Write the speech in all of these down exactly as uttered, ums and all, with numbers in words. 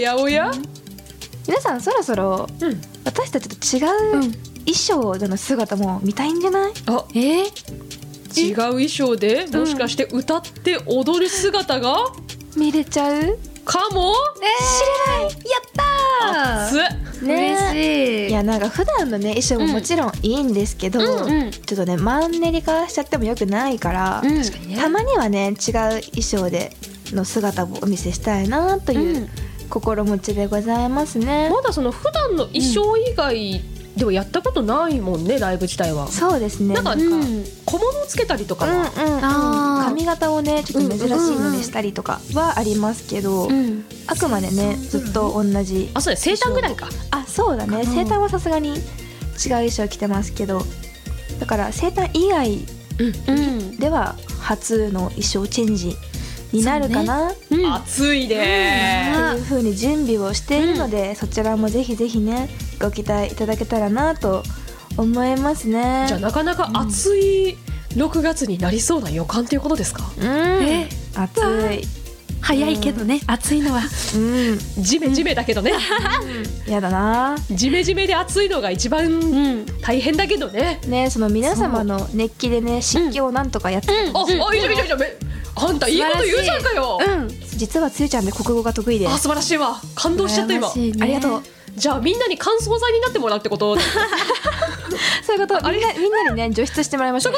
やおや、 皆さんそろそろうん私たちと違う衣装での姿も見たいんじゃない？ あえー、 違う衣装でもしかして歌って踊る姿が見れちゃうかもえー、知れない。やった熱っー、 ね嬉しい。 いやなんか普段のね衣装ももちろんいいんですけど、 うんうんちょっとねマンネリ化しちゃってもよくないから、 うん確かにねたまにはね違う衣装での姿をお見せしたいなという、 うん心持ちでございますね。 まだその普段の衣装以外ではやったことないもんね、ライブ自体は。 そうですね。 なんかうん小物をつけたりとかうんうんは、 うん、 あー髪型をねちょっと珍しいのにしたりとかはありますけど、 うんあくまでねずっと同じ。 あそうだ生誕ぐらいか。 あそうだね、 かな生誕はさすがに違う衣装着てますけど、だから生誕以外うんでは初の衣装チェンジになるかな、 うん暑いねという風に準備をしているので、そちらもぜひぜひねご期待いただけたらなと思いますね。 じゃあなかなか暑いろくがつになりそうな予感ということですか。 うん、 え暑い。 早いけどね、暑いのは。 うんジメジメだけどねやだな。 ジメジメで暑いのが一番うん大変だけどね。 ね、その皆様の熱気でね湿気をなんとかやって、 あ、あ、いいじゃんいいじゃんいいじゃんめあんたいいこと言うじゃんかよ。 うん実はつゆちゃんで国語が得意であ、素晴らしいわ。感動しちゃった今。 羨ましいねありがとう。 じゃあみんなに乾燥剤になってもらうってことそういうことみんなみんなにね除湿してもらいましょう。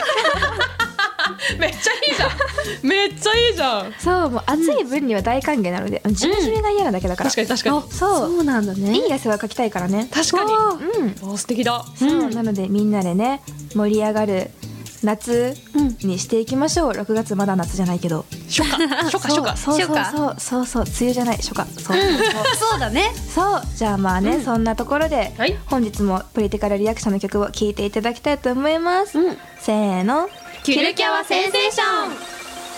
めっちゃいいじゃんめっちゃいいじゃん。 そうもう暑い分には大歓迎なので、ジメジメが嫌なだけだから、 確かに確かに。 そうそうなんだね。 いい汗はかきたいからね。 確かに。 うんあ、素敵だ。 そうなのでみんなでね盛り上がる夏うんにしていきましょう。ろくがつまだ夏じゃないけど初夏初夏初夏。 そうそう初そうそうそう梅雨じゃない初夏そうそうだね。 そうじゃあまあね、 うんそんなところで、 はい本日もポリティカルリアクションの曲を聴いていただきたいと思います、 うんせーのキュルキャワセンセーション。